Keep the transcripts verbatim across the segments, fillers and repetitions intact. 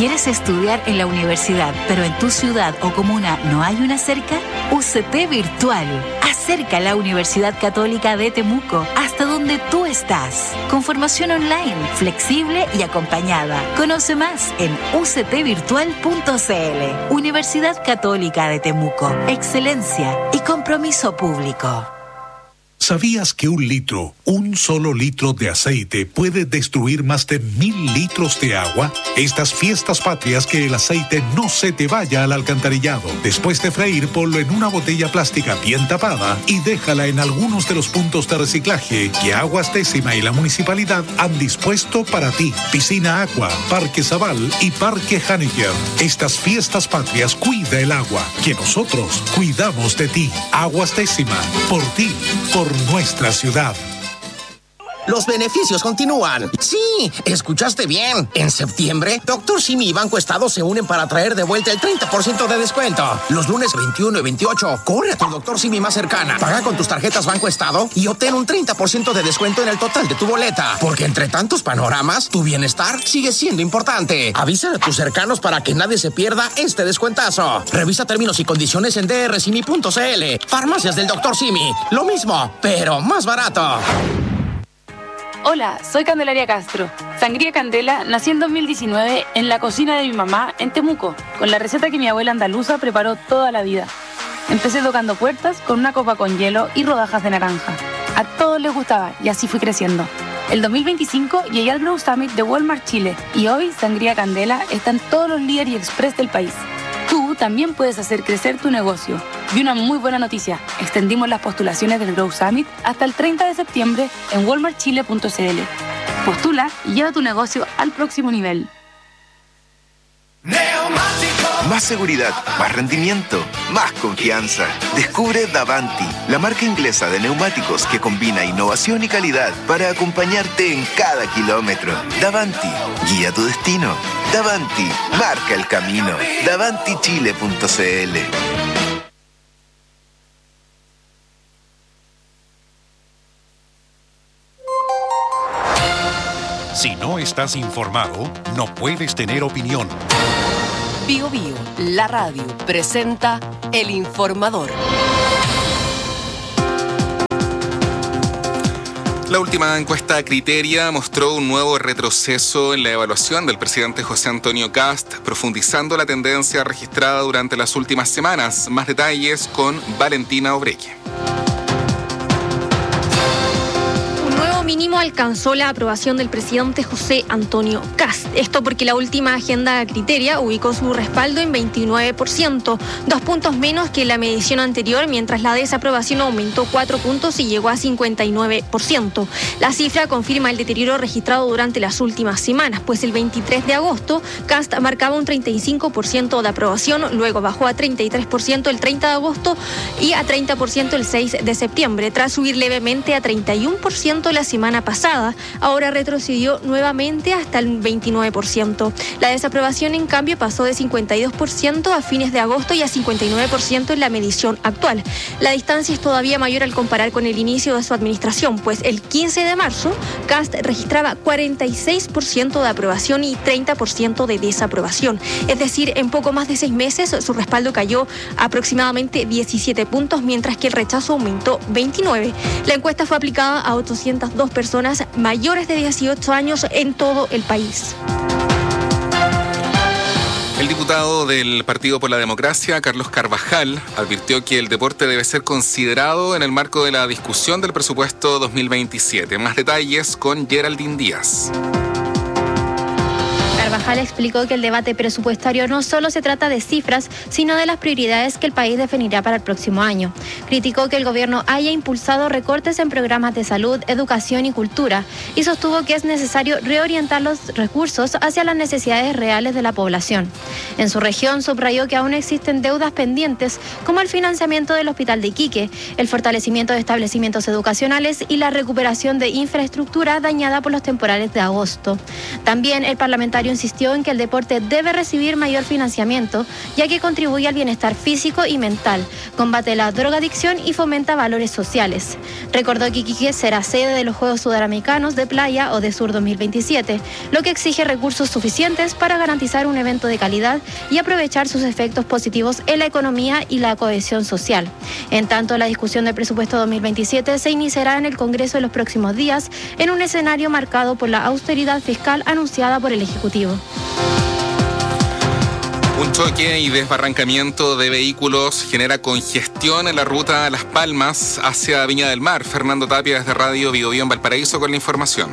¿Quieres estudiar en la universidad, pero en tu ciudad o comuna no hay una cerca? U C T Virtual. Acerca la Universidad Católica de Temuco hasta donde tú estás. Con formación online, flexible y acompañada. Conoce más en u c t virtual punto c l. Universidad Católica de Temuco. Excelencia y compromiso público. ¿Sabías que un litro, un solo litro de aceite puede destruir más de mil litros de agua? Estas fiestas patrias, que el aceite no se te vaya al alcantarillado. Después de freír, ponlo en una botella plástica bien tapada y déjala en algunos de los puntos de reciclaje que Aguas Décima y la municipalidad han dispuesto para ti. Piscina Agua, Parque Zabal y Parque Haneker. Estas fiestas patrias, cuida el agua, que nosotros cuidamos de ti. Aguas Décima, por ti, por nuestra ciudad. Los beneficios continúan. Sí, escuchaste bien. En septiembre, Doctor Simi y Banco Estado se unen para traer de vuelta el treinta por ciento de descuento. Los lunes veintiuno y veintiocho, corre a tu Doctor Simi más cercana. Paga con tus tarjetas Banco Estado y obtén un treinta por ciento de descuento en el total de tu boleta. Porque entre tantos panoramas, tu bienestar sigue siendo importante. Avisa a tus cercanos para que nadie se pierda este descuentazo. Revisa términos y condiciones en d r simi punto c l. Farmacias del Doctor Simi. Lo mismo, pero más barato. Hola, soy Candelaria Castro. Sangría Candela nació en dos mil diecinueve en la cocina de mi mamá en Temuco, con la receta que mi abuela andaluza preparó toda la vida. Empecé tocando puertas con una copa con hielo y rodajas de naranja. A todos les gustaba y así fui creciendo. El dos mil veinticinco llegué al Grow Summit de Walmart Chile y hoy Sangría Candela está en todos los líderes y express del país. Tú también puedes hacer crecer tu negocio. Y una muy buena noticia, extendimos las postulaciones del Grow Summit hasta el treinta de septiembre en walmart chile punto c l. Postula y lleva tu negocio al próximo nivel. Más seguridad, más rendimiento, más confianza. Descubre Davanti, la marca inglesa de neumáticos que combina innovación y calidad para acompañarte en cada kilómetro. Davanti, guía tu destino. Davanti, marca el camino. davanti chile punto c l. Si no estás informado, no puedes tener opinión. Bio Bio, la radio, presenta El Informador. La última encuesta Criteria mostró un nuevo retroceso en la evaluación del presidente José Antonio Kast, profundizando la tendencia registrada durante las últimas semanas. Más detalles con Valentina Obreque. Mínimo alcanzó la aprobación del presidente José Antonio Kast. Esto porque la última agenda Criteria ubicó su respaldo en veintinueve por ciento, dos puntos menos que la medición anterior, mientras la desaprobación aumentó cuatro puntos y llegó a cincuenta y nueve por ciento. La cifra confirma el deterioro registrado durante las últimas semanas, pues el veintitrés de agosto Kast marcaba un treinta y cinco por ciento de aprobación, luego bajó a treinta y tres por ciento el treinta de agosto y a treinta por ciento el seis de septiembre, tras subir levemente a treinta y uno por ciento la semana pasada. Ahora retrocedió nuevamente hasta el veintinueve por ciento. La desaprobación, en cambio, pasó de cincuenta y dos por ciento a fines de agosto y a cincuenta y nueve por ciento en la medición actual. La distancia es todavía mayor al comparar con el inicio de su administración, pues el quince de marzo, Kast registraba cuarenta y seis por ciento de aprobación y treinta por ciento de desaprobación. Es decir, en poco más de seis meses, su respaldo cayó aproximadamente diecisiete puntos, mientras que el rechazo aumentó veintinueve. La encuesta fue aplicada a ochocientas dos personas mayores de dieciocho años en todo el país. El diputado del Partido por la Democracia, Carlos Carvajal, advirtió que el deporte debe ser considerado en el marco de la discusión del presupuesto dos mil veintisiete. Más detalles con Geraldine Díaz. Carvajal explicó que el debate presupuestario no solo se trata de cifras, sino de las prioridades que el país definirá para el próximo año. Criticó que el gobierno haya impulsado recortes en programas de salud, educación y cultura y sostuvo que es necesario reorientar los recursos hacia las necesidades reales de la población. En su región subrayó que aún existen deudas pendientes, como el financiamiento del Hospital de Iquique, el fortalecimiento de establecimientos educacionales y la recuperación de infraestructura dañada por los temporales de agosto. También el parlamentario insistió insistió en que el deporte debe recibir mayor financiamiento, ya que contribuye al bienestar físico y mental, combate la drogadicción y fomenta valores sociales. Recordó que Iquique será sede de los Juegos Sudamericanos de Playa o de Sur dos mil veintisiete, lo que exige recursos suficientes para garantizar un evento de calidad y aprovechar sus efectos positivos en la economía y la cohesión social. En tanto, la discusión del presupuesto dos mil veintisiete se iniciará en el Congreso en los próximos días, en un escenario marcado por la austeridad fiscal anunciada por el Ejecutivo. Un choque y desbarrancamiento de vehículos genera congestión en la ruta Las Palmas hacia Viña del Mar. Fernando Tapia desde Radio Bio Bio en Valparaíso con la información.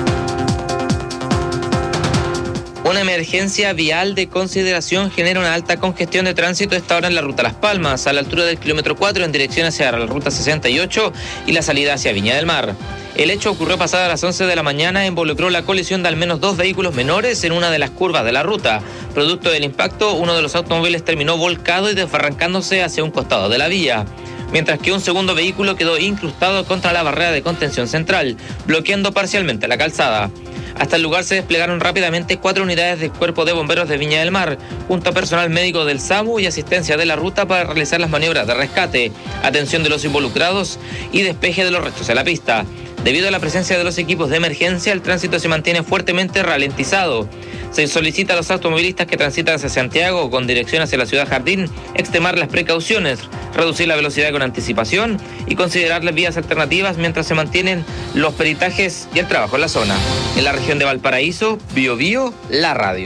Una emergencia vial de consideración genera una alta congestión de tránsito a esta hora en la ruta Las Palmas, a la altura del kilómetro cuatro en dirección hacia la ruta sesenta y ocho y la salida hacia Viña del Mar. El hecho ocurrió pasadas las once de la mañana e involucró la colisión de al menos dos vehículos menores en una de las curvas de la ruta. Producto del impacto, uno de los automóviles terminó volcado y desbarrancándose hacia un costado de la vía, mientras que un segundo vehículo quedó incrustado contra la barrera de contención central, bloqueando parcialmente la calzada. Hasta el lugar se desplegaron rápidamente cuatro unidades del Cuerpo de Bomberos de Viña del Mar, junto a personal médico del SAMU y asistencia de la ruta para realizar las maniobras de rescate, atención de los involucrados y despeje de los restos de la pista. Debido a la presencia de los equipos de emergencia, el tránsito se mantiene fuertemente ralentizado. Se solicita a los automovilistas que transitan hacia Santiago con dirección hacia la ciudad Jardín extremar las precauciones, reducir la velocidad con anticipación y considerar las vías alternativas mientras se mantienen los peritajes y el trabajo en la zona. En la región de Valparaíso, Bio Bio, la radio.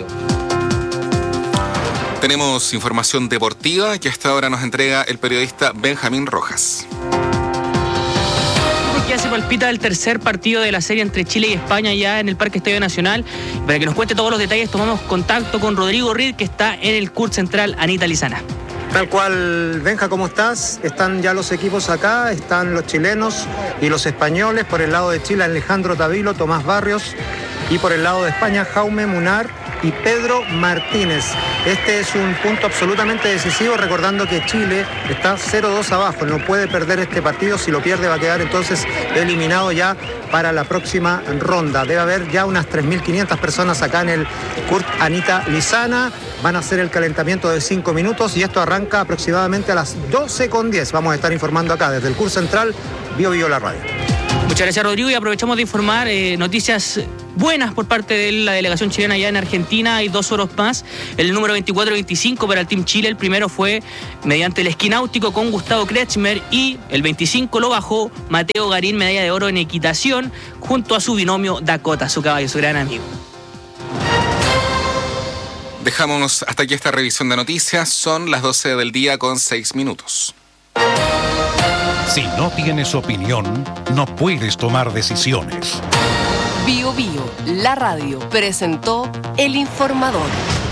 Tenemos información deportiva que hasta ahora nos entrega el periodista Benjamín Rojas. Ya se palpita el tercer partido de la serie entre Chile y España ya en el Parque Estadio Nacional. Para que nos cuente todos los detalles, tomamos contacto con Rodrigo Reed, que está en el C U R Central Anita Lizana. Tal cual, Benja, ¿cómo estás? Están ya los equipos acá, están los chilenos y los españoles. Por el lado de Chile, Alejandro Tavilo, Tomás Barrios. Y por el lado de España, Jaume Munar y Pedro Martínez. Este es un punto absolutamente decisivo, recordando que Chile está cero dos abajo, no puede perder este partido, si lo pierde va a quedar entonces eliminado ya para la próxima ronda. Debe haber ya unas tres mil quinientas personas acá en el C U R Anita Lizana, van a hacer el calentamiento de cinco minutos y esto arranca aproximadamente a las doce con diez. Vamos a estar informando acá desde el C U R Central, Bio Bio la radio. Muchas gracias, Rodrigo, y aprovechamos de informar eh, noticias buenas por parte de la delegación chilena allá en Argentina. Hay dos oros más, el número veinticuatro y veinticinco para el Team Chile. El primero fue mediante el esquí náutico con Gustavo Kretschmer y el veinticinco lo bajó Mateo Garín, medalla de oro en equitación, junto a su binomio Dakota, su caballo, su gran amigo. Dejamos hasta aquí esta revisión de noticias. Son las doce del día con seis minutos. Si no tienes opinión, no puedes tomar decisiones. Bio Bio, la radio, presentó El Informador.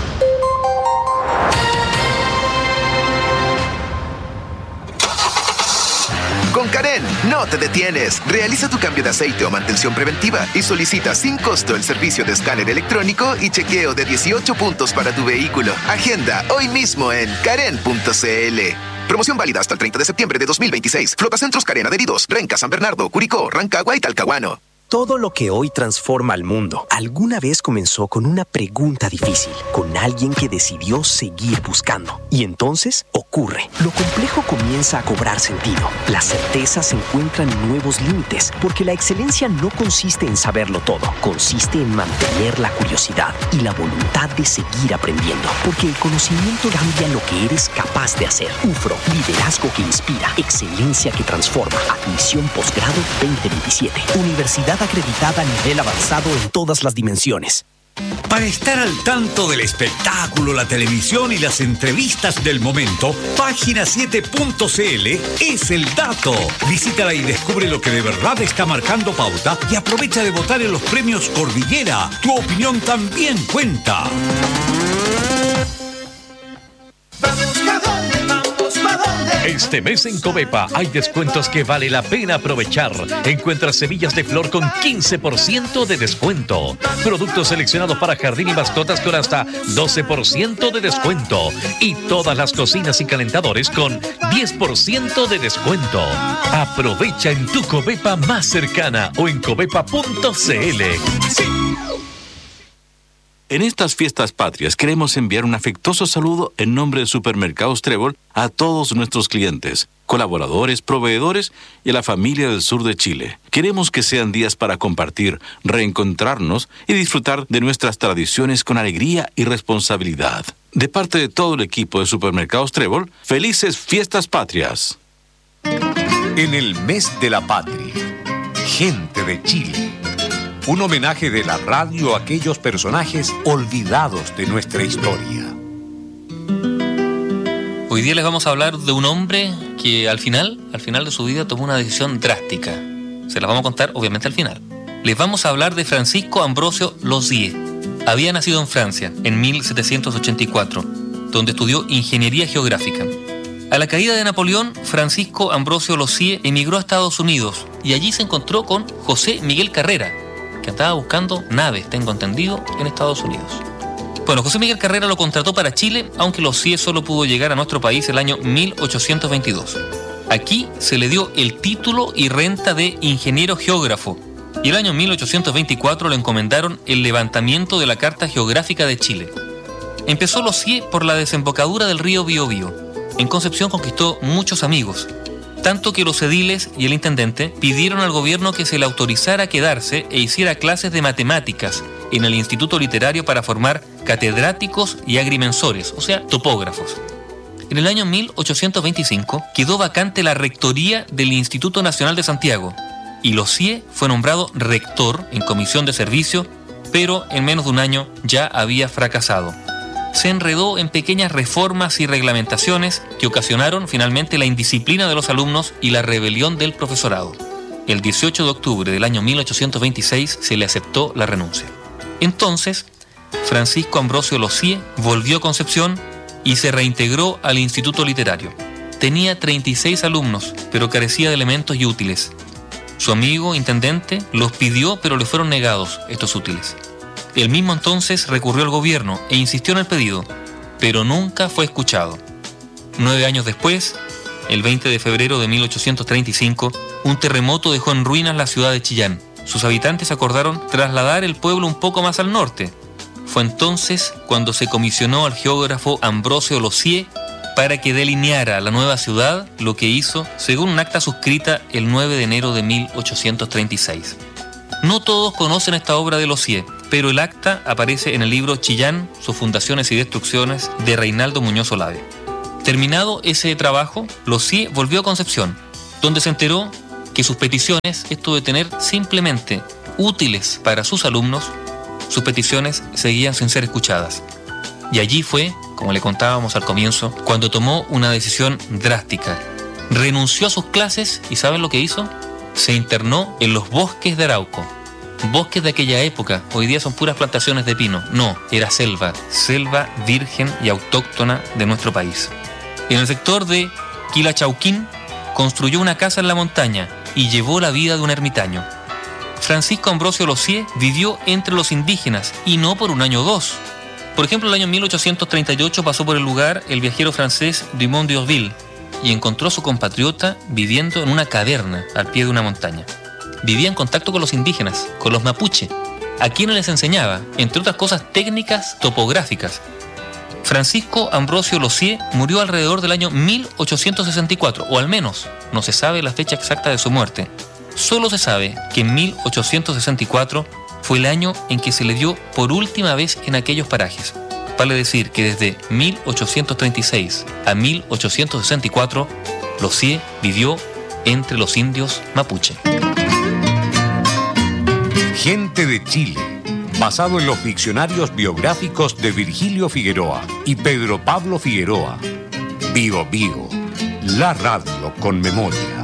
Con Karen, no te detienes. Realiza tu cambio de aceite o mantención preventiva y solicita sin costo el servicio de escáner electrónico y chequeo de dieciocho puntos para tu vehículo. Agenda hoy mismo en karen punto c l. Promoción válida hasta el treinta de septiembre de dos mil veintiséis. Flotacentros Karen adheridos. Renca, San Bernardo, Curicó, Rancagua y Talcahuano. Todo lo que hoy transforma al mundo alguna vez comenzó con una pregunta difícil, con alguien que decidió seguir buscando. Y entonces ocurre. Lo complejo comienza a cobrar sentido. La certeza se encuentra en nuevos límites, porque la excelencia no consiste en saberlo todo, consiste en mantener la curiosidad y la voluntad de seguir aprendiendo, porque el conocimiento cambia lo que eres capaz de hacer. U F R O, liderazgo que inspira, excelencia que transforma. Admisión posgrado veinte veintisiete. Universidad acreditada a nivel avanzado en todas las dimensiones. Para estar al tanto del espectáculo, la televisión y las entrevistas del momento, página siete punto c l es el dato. Visítala y descubre lo que de verdad está marcando pauta y aprovecha de votar en los premios Cordillera. Tu opinión también cuenta. Este mes en Covepa hay descuentos que vale la pena aprovechar. Encuentra semillas de flor con quince por ciento de descuento. Productos seleccionados para jardín y mascotas con hasta doce por ciento de descuento. Y todas las cocinas y calentadores con diez por ciento de descuento. Aprovecha en tu Covepa más cercana o en covepa punto c l. Sí. En estas fiestas patrias queremos enviar un afectuoso saludo en nombre de Supermercados Trébol a todos nuestros clientes, colaboradores, proveedores y a la familia del sur de Chile. Queremos que sean días para compartir, reencontrarnos y disfrutar de nuestras tradiciones con alegría y responsabilidad. De parte de todo el equipo de Supermercados Trébol, felices fiestas patrias. En el mes de la patria, gente de Chile. Un homenaje de la radio a aquellos personajes olvidados de nuestra historia. Hoy día les vamos a hablar de un hombre que al final, al final de su vida tomó una decisión drástica. Se las vamos a contar obviamente al final. Les vamos a hablar de Francisco Ambrosio Lozier. Había nacido en Francia en mil setecientos ochenta y cuatro, donde estudió ingeniería geográfica. A la caída de Napoleón, Francisco Ambrosio Lozier emigró a Estados Unidos y allí se encontró con José Miguel Carrera, que andaba buscando naves, tengo entendido, en Estados Unidos. Bueno, José Miguel Carrera lo contrató para Chile, aunque Lozier solo pudo llegar a nuestro país el año mil ochocientos veintidós. Aquí se le dio el título y renta de ingeniero geógrafo, y el año mil ochocientos veinticuatro le encomendaron el levantamiento de la Carta Geográfica de Chile. Empezó Lozier por la desembocadura del río Biobío. En Concepción conquistó muchos amigos, tanto que los ediles y el intendente pidieron al gobierno que se le autorizara a quedarse e hiciera clases de matemáticas en el Instituto Literario para formar catedráticos y agrimensores, o sea, topógrafos. En el año mil ochocientos veinticinco quedó vacante la rectoría del Instituto Nacional de Santiago y Lozier fue nombrado rector en comisión de servicio, pero en menos de un año ya había fracasado. Se enredó en pequeñas reformas y reglamentaciones que ocasionaron finalmente la indisciplina de los alumnos y la rebelión del profesorado. El dieciocho de octubre del año mil ochocientos veintiséis se le aceptó la renuncia. Entonces, Francisco Ambrosio Lozier volvió a Concepción y se reintegró al Instituto Literario. Tenía treinta y seis alumnos, pero carecía de elementos y útiles. Su amigo, intendente, los pidió, pero le fueron negados estos útiles. Él mismo entonces recurrió al gobierno e insistió en el pedido, pero nunca fue escuchado. Nueve años después, el veinte de febrero de mil ochocientos treinta y cinco, un terremoto dejó en ruinas la ciudad de Chillán. Sus habitantes acordaron trasladar el pueblo un poco más al norte. Fue entonces cuando se comisionó al geógrafo Ambrosio Lozier para que delineara la nueva ciudad, lo que hizo según un acta suscrita el nueve de enero de mil ochocientos treinta y seis. No todos conocen esta obra de Lozier, pero el acta aparece en el libro Chillán, sus fundaciones y destrucciones, de Reinaldo Muñoz Olave. Terminado ese trabajo, Lozier volvió a Concepción, donde se enteró que sus peticiones, esto de tener simplemente útiles para sus alumnos, sus peticiones seguían sin ser escuchadas. Y allí fue, como le contábamos al comienzo, cuando tomó una decisión drástica. Renunció a sus clases y ¿saben lo que hizo? Se internó en los bosques de Arauco. Bosques de aquella época, hoy día son puras plantaciones de pino. No, era selva, selva virgen y autóctona de nuestro país. En el sector de Quilachauquín construyó una casa en la montaña y llevó la vida de un ermitaño. Francisco Ambrosio Lozier vivió entre los indígenas y no por un año o dos. Por ejemplo, el año mil ochocientos treinta y ocho pasó por el lugar el viajero francés Dumont d'Urville y encontró a su compatriota viviendo en una caverna al pie de una montaña. Vivía en contacto con los indígenas, con los mapuche, a quienes les enseñaba, entre otras cosas, técnicas topográficas. Francisco Ambrosio Lozier murió alrededor del año mil ochocientos sesenta y cuatro, o al menos no se sabe la fecha exacta de su muerte. Solo se sabe que en mil ochocientos sesenta y cuatro fue el año en que se le dio por última vez en aquellos parajes. Vale decir que desde mil ochocientos treinta y seis a mil ochocientos sesenta y cuatro, Lozier vivió entre los indios mapuche. Gente de Chile, basado en los diccionarios biográficos de Virgilio Figueroa y Pedro Pablo Figueroa. Bio Bio, la radio con memoria.